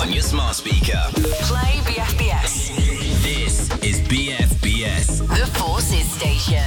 on your smart speaker. Play BFBS. This is BFBS. The Forces Station.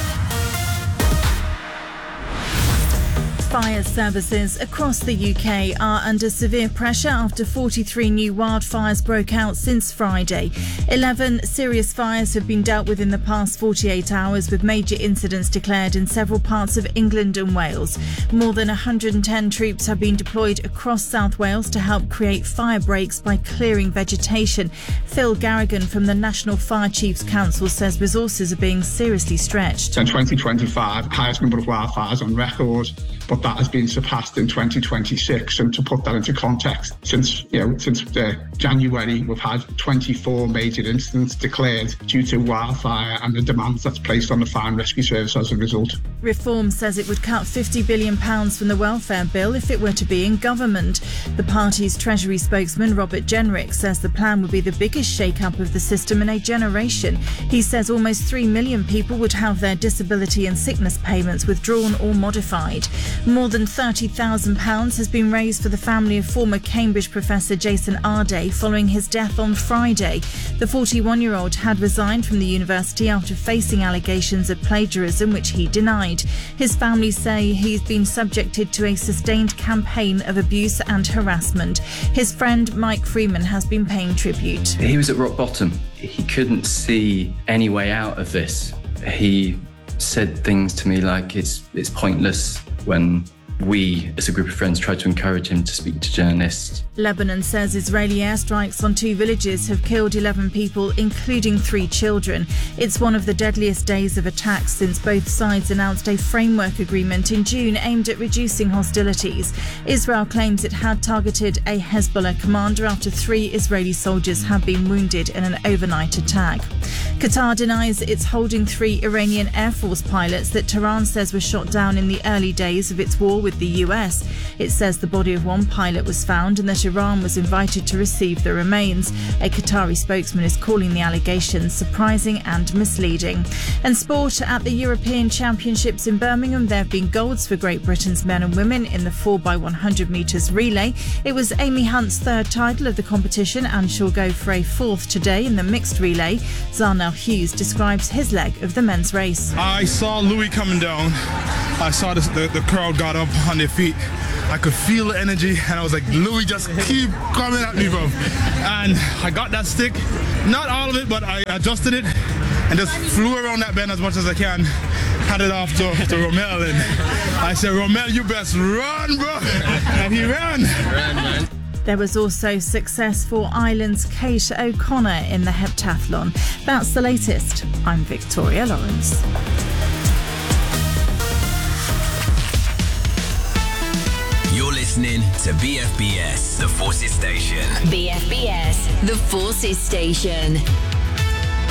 Fire services across the UK are under severe pressure after 43 new wildfires broke out since Friday. 11 serious fires have been dealt with in the past 48 hours, with major incidents declared in several parts of England and Wales. More than 110 troops have been deployed across South Wales to help create fire breaks by clearing vegetation. Phil Garrigan from the National Fire Chiefs Council says resources are being seriously stretched. In 2025, highest number of wildfires on record, but that has been surpassed in 2026. And to put that into context, since January, we've had 24 major incidents declared due to wildfire and the demands that's placed on the Fire and Rescue Service as a result. Reform says it would cut £50 billion from the welfare bill if it were to be in government. The party's Treasury spokesman, Robert Jenrick, says the plan would be the biggest shake-up of the system in a generation. He says almost 3 million people would have their disability and sickness payments withdrawn or modified. More than £30,000 has been raised for the family of former Cambridge professor Jason Arday following his death on Friday. The 41-year-old had resigned from the university after facing allegations of plagiarism, which he denied. His family say he's been subjected to a sustained campaign of abuse and harassment. His friend Mike Freeman has been paying tribute. He was at rock bottom. He couldn't see any way out of this. He said things to me like it's pointless when we, as a group of friends, tried to encourage him to speak to journalists. Lebanon says Israeli airstrikes on 2 villages have killed 11 people, including 3 children. It's one of the deadliest days of attacks since both sides announced a framework agreement in June aimed at reducing hostilities. Israel claims it had targeted a Hezbollah commander after 3 Israeli soldiers have been wounded in an overnight attack. Qatar denies it's holding 3 Iranian Air Force pilots that Tehran says were shot down in the early days of its war with the US. It says the body of one pilot was found and that Iran was invited to receive the remains. A Qatari spokesman is calling the allegations surprising and misleading. And sport at the European Championships in Birmingham, there have been golds for Great Britain's men and women in the 4x100 metres relay. It was Amy Hunt's 3rd title of the competition, and she'll go for a 4th today in the mixed relay. Zarnel Hughes describes his leg of the men's race. I saw Louis coming down. I saw the crowd got up on their feet. I could feel the energy, and I was like, Louis, just keep coming at me, bro. And I got that stick, not all of it, but I adjusted it and just flew around that bend as much as I can. Had it off to Romel, and I said, Romel, you best run, bro. And he ran. Man. There was also success for Ireland's Kate O'Connor in the heptathlon. That's the latest. I'm Victoria Lawrence. You're listening to BFBS, the Forces Station. BFBS, The Forces Station.